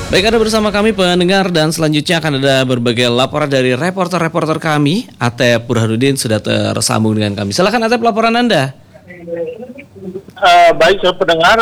Baik, Anda bersama kami pendengar dan selanjutnya akan ada berbagai laporan dari reporter-reporter kami. Atep Burhanuddin sudah tersambung dengan kami. Silakan Atep, laporan Anda. Baik, saya pendengar,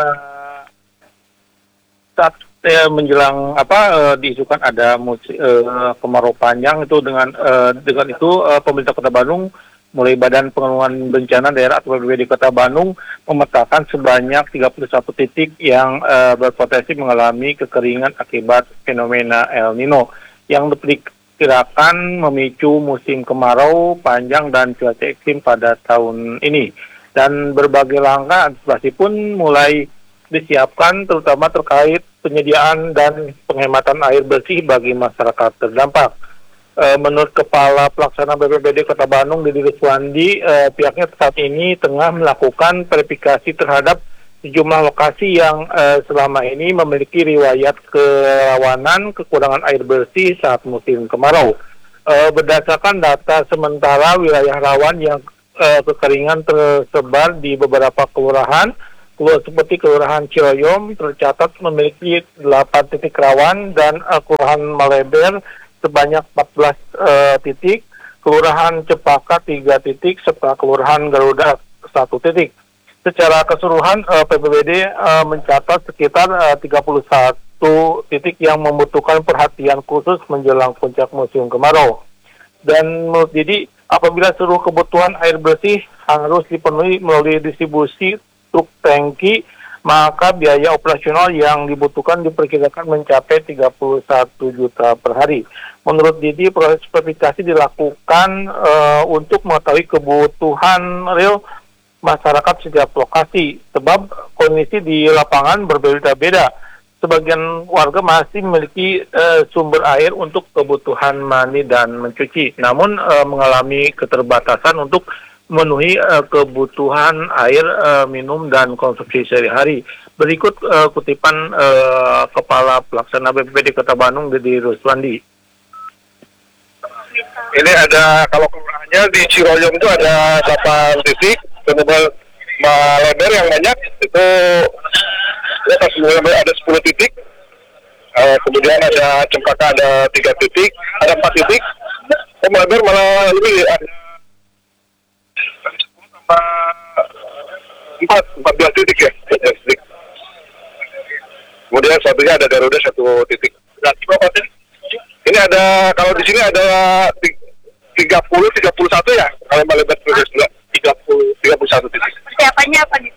saat menjelang diisukan ada kemarau panjang itu dengan itu pemerintah Kota Bandung mulai Badan Penanggulangan Bencana Daerah atau BPBD Kota Bandung memetakan sebanyak 31 titik yang berpotensi mengalami kekeringan akibat fenomena El Nino yang diperkirakan memicu musim kemarau panjang dan cuaca ekstrim pada tahun ini. Dan berbagai langkah antisipasi pun mulai disiapkan, terutama terkait penyediaan dan penghematan air bersih bagi masyarakat terdampak. Menurut Kepala Pelaksana BPBD Kota Bandung, Didi Ruswandi, pihaknya saat ini tengah melakukan verifikasi terhadap sejumlah lokasi yang selama ini memiliki riwayat kerawanan kekurangan air bersih saat musim kemarau. Berdasarkan data sementara, wilayah rawan yang kekeringan tersebar di beberapa kelurahan, seperti Kelurahan Ciroyom tercatat memiliki 8 titik rawan dan Kelurahan Maleber sebanyak 14 titik, Kelurahan Cepaka 3 titik, serta Kelurahan Garuda 1 titik. Secara keseluruhan, PBBD mencatat sekitar 31 titik yang membutuhkan perhatian khusus menjelang puncak musim kemarau. Dan menurut Didi, apabila seluruh kebutuhan air bersih harus dipenuhi melalui distribusi truk tangki, maka biaya operasional yang dibutuhkan diperkirakan mencapai 31 juta per hari. Menurut Didi, proses verifikasi dilakukan untuk mengetahui kebutuhan real masyarakat setiap lokasi, sebab kondisi di lapangan berbeda-beda. Sebagian warga masih memiliki sumber air untuk kebutuhan mandi dan mencuci, namun mengalami keterbatasan untuk memenuhi kebutuhan air minum dan konsumsi sehari-hari. Berikut kutipan Kepala Pelaksana BPBD Kota Bandung, Didi Ruswandi. Ini ada, kalau kelurahannya di Ciroyom itu ada 8 titik, kemudian Maleber yang banyak itu ada 10 titik, kemudian ada Cempaka ada 3 titik, ada 4 titik, Maleber malah lebih ada 14 titik ya, 14 titik. Kemudian satunya ada Garuda 1 titik. Ini ada, kalau di sini ada 31 ya, kalau Maleber 31 titik. Siapanya apa nih?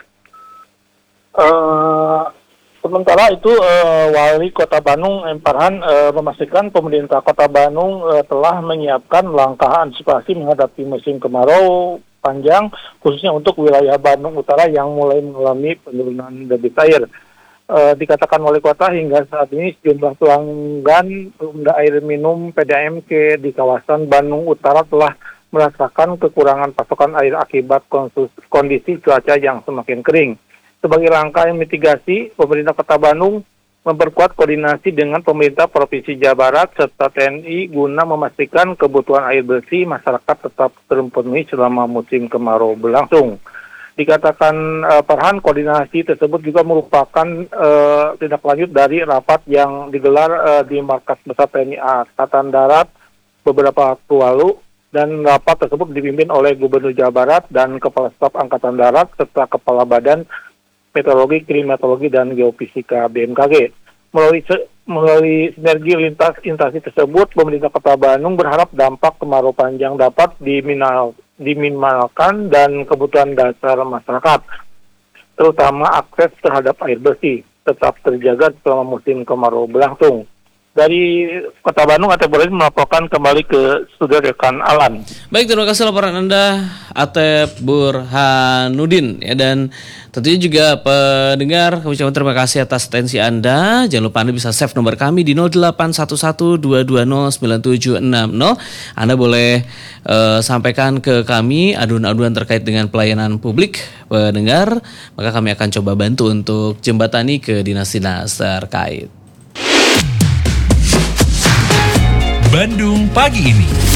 Sementara itu Wali Kota Bandung M. Farhan memastikan pemerintah Kota Bandung telah menyiapkan langkah antisipasi menghadapi musim kemarau panjang, khususnya untuk wilayah Bandung Utara yang mulai mengalami penurunan debit air. Dikatakan Wali Kota hingga saat ini sejumlah pelanggan sumber air minum PDAMK di kawasan Bandung Utara telah merasakan kekurangan pasokan air akibat kondisi cuaca yang semakin kering. Sebagai langkah mitigasi, pemerintah Kota Bandung memperkuat koordinasi dengan pemerintah Provinsi Jawa Barat serta TNI guna memastikan kebutuhan air bersih masyarakat tetap terpenuhi selama musim kemarau berlangsung. Dikatakan Farhan, koordinasi tersebut juga merupakan tindak lanjut dari rapat yang digelar di Markas Besar TNI Angkatan Darat beberapa waktu lalu, dan rapat tersebut dipimpin oleh Gubernur Jawa Barat dan Kepala Staf Angkatan Darat serta Kepala Badan Meteorologi, Klimatologi, dan Geofisika BMKG. Melalui sinergi lintas instansi tersebut, pemerintah Kota Bandung berharap dampak kemarau panjang dapat diminimalkan dan kebutuhan dasar masyarakat, terutama akses terhadap air bersih, tetap terjaga selama musim kemarau berlangsung. Dari Kota Bandung, Atep Burhanuddin melaporkan kembali ke studio rekan Alan. Baik, terima kasih laporan Anda, Atep Burhanuddin. Ya, dan tentunya juga pendengar, kami ucapkan terima kasih atas atensi Anda. Jangan lupa Anda bisa save nomor kami di 0811-220-9760. Anda boleh sampaikan ke kami aduan-aduan terkait dengan pelayanan publik pendengar, maka kami akan coba bantu untuk jembatani ke dinas-dinas terkait. Bandung Pagi Ini.